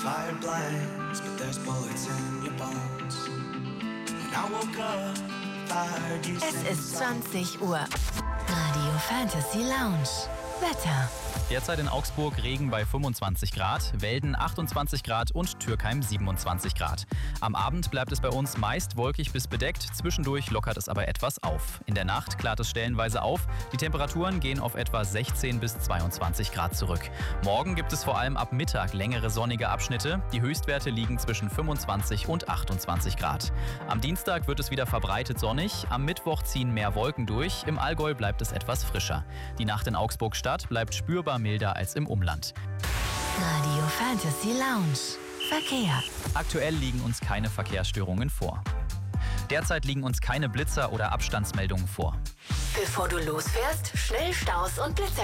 Fire blinds, but there's bullets in your bones. When I woke up, fired you. Es ist 20 Uhr. Radio Fantasy Lounge. Wetter. Derzeit in Augsburg Regen bei 25 Grad, Welden 28 Grad und Türkheim 27 Grad. Am Abend bleibt es bei uns meist wolkig bis bedeckt, zwischendurch lockert es aber etwas auf. In der Nacht klart es stellenweise auf, die Temperaturen gehen auf etwa 16 bis 22 Grad zurück. Morgen gibt es vor allem ab Mittag längere sonnige Abschnitte, die Höchstwerte liegen zwischen 25 und 28 Grad. Am Dienstag wird es wieder verbreitet sonnig, am Mittwoch ziehen mehr Wolken durch, im Allgäu bleibt es etwas frischer. Die Nacht in Augsburg-Stadt bleibt spürbar milder als im Umland. Radio Fantasy Lounge. Verkehr. Aktuell liegen uns keine Verkehrsstörungen vor. Derzeit liegen uns keine Blitzer oder Abstandsmeldungen vor. Bevor du losfährst, schnell Staus und Blitzer